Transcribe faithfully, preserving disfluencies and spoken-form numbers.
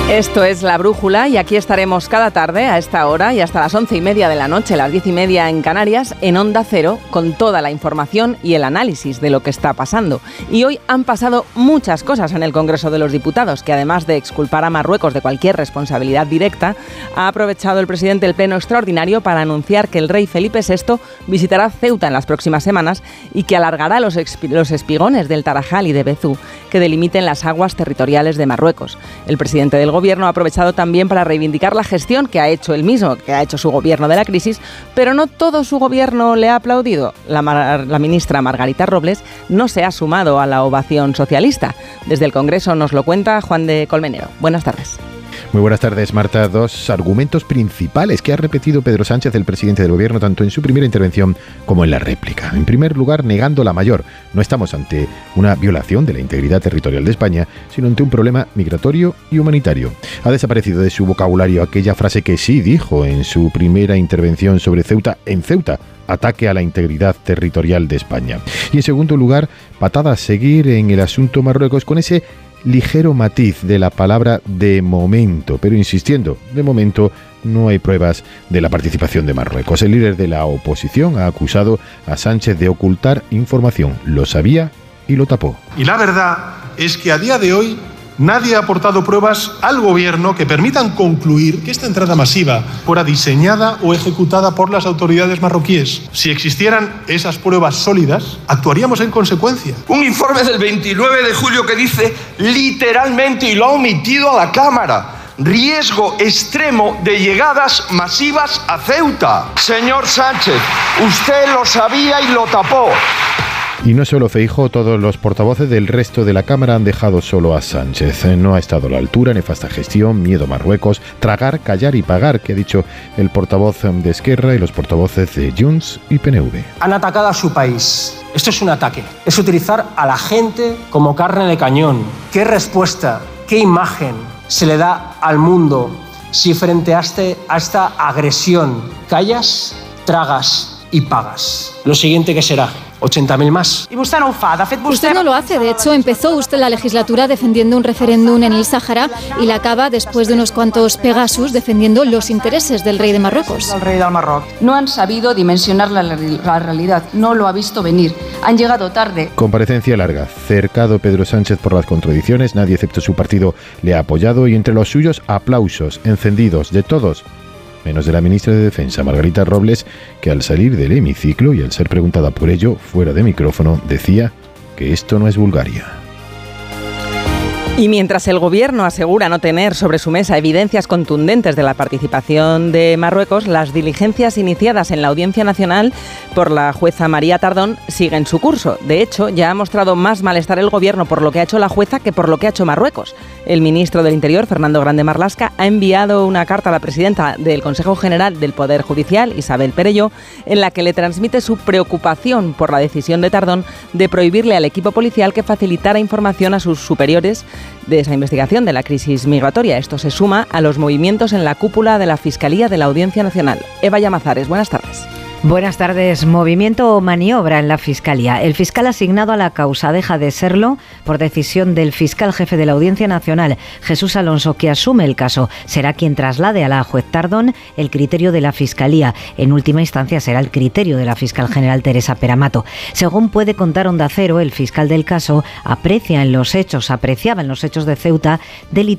Esto es La Brújula y aquí estaremos cada tarde a esta hora y hasta las once y media de la noche, las diez y media en Canarias, en Onda Cero, con toda la información y el análisis de lo que está pasando. Y hoy han pasado muchas cosas en el Congreso de los Diputados, que además de exculpar a Marruecos de cualquier responsabilidad directa, ha aprovechado el presidente el pleno extraordinario para anunciar que el rey Felipe sexto visitará Ceuta en las próximas semanas y que alargará los, expi- los espigones del Tarajal y de Bezú, que delimiten las aguas territoriales de Marruecos. El presidente del Gobierno ha aprovechado también para reivindicar la gestión que ha hecho él mismo, que ha hecho su gobierno de la crisis, pero no todo su gobierno le ha aplaudido. La, mar- la ministra Margarita Robles no se ha sumado a la ovación socialista. Desde el Congreso nos lo cuenta Juan de Colmenero. Buenas tardes. Muy buenas tardes, Marta. Dos argumentos principales que ha repetido Pedro Sánchez, el presidente del Gobierno, tanto en su primera intervención como en la réplica. En primer lugar, negando la mayor. No estamos ante una violación de la integridad territorial de España, sino ante un problema migratorio y humanitario. Ha desaparecido de su vocabulario aquella frase que sí dijo en su primera intervención sobre Ceuta en Ceuta: ataque a la integridad territorial de España. Y en segundo lugar, patada a seguir en el asunto Marruecos con ese ligero matiz de la palabra de momento, pero insistiendo, de momento no hay pruebas de la participación de Marruecos. El líder de la oposición ha acusado a Sánchez de ocultar información. Lo sabía y lo tapó. Y la verdad es que a día de hoy nadie ha aportado pruebas al gobierno que permitan concluir que esta entrada masiva fuera diseñada o ejecutada por las autoridades marroquíes. Si existieran esas pruebas sólidas, actuaríamos en consecuencia. Un informe del veintinueve de julio que dice literalmente, y lo ha omitido a la Cámara: riesgo extremo de llegadas masivas a Ceuta. Señor Sánchez, usted lo sabía y lo tapó. Y no solo Feijóo, todos los portavoces del resto de la Cámara han dejado solo a Sánchez. No ha estado a la altura, nefasta gestión, miedo a Marruecos, tragar, callar y pagar, que ha dicho el portavoz de Esquerra y los portavoces de Junts y P N V. Han atacado a su país. Esto es un ataque. Es utilizar a la gente como carne de cañón. ¿Qué respuesta, qué imagen se le da al mundo si frente a, este, a esta agresión callas, tragas y pagas? Lo siguiente que será ochenta mil más. Usted no lo hace. De hecho, empezó usted la legislatura defendiendo un referéndum en el Sáhara y la acaba, después de unos cuantos Pegasus, defendiendo los intereses del rey de Marruecos. El rey del Marroc. No han sabido dimensionar la, la realidad. No lo ha visto venir. Han llegado tarde. Comparecencia larga. Cercado Pedro Sánchez por las contradicciones. Nadie excepto su partido le ha apoyado y entre los suyos aplausos encendidos de todos, menos de la ministra de Defensa, Margarita Robles, que al salir del hemiciclo y al ser preguntada por ello fuera de micrófono, decía que esto no es Bulgaria. Y mientras el Gobierno asegura no tener sobre su mesa evidencias contundentes de la participación de Marruecos, las diligencias iniciadas en la Audiencia Nacional por la jueza María Tardón siguen su curso. De hecho, ya ha mostrado más malestar el Gobierno por lo que ha hecho la jueza que por lo que ha hecho Marruecos. El ministro del Interior, Fernando Grande Marlaska, ha enviado una carta a la presidenta del Consejo General del Poder Judicial, Isabel Perelló, en la que le transmite su preocupación por la decisión de Tardón de prohibirle al equipo policial que facilitara información a sus superiores de esa investigación de la crisis migratoria. Esto se suma a los movimientos en la cúpula de la Fiscalía de la Audiencia Nacional. Eva Llamazares, buenas tardes. Buenas tardes. Movimiento o maniobra en la Fiscalía. El fiscal asignado a la causa deja de serlo por decisión del fiscal jefe de la Audiencia Nacional, Jesús Alonso, que asume el caso. Será quien traslade a la juez Tardón el criterio de la Fiscalía. En última instancia será el criterio de la fiscal general Teresa Peramato. Según puede contar Onda Cero, el fiscal del caso aprecia en los hechos, apreciaba en los hechos de Ceuta delitos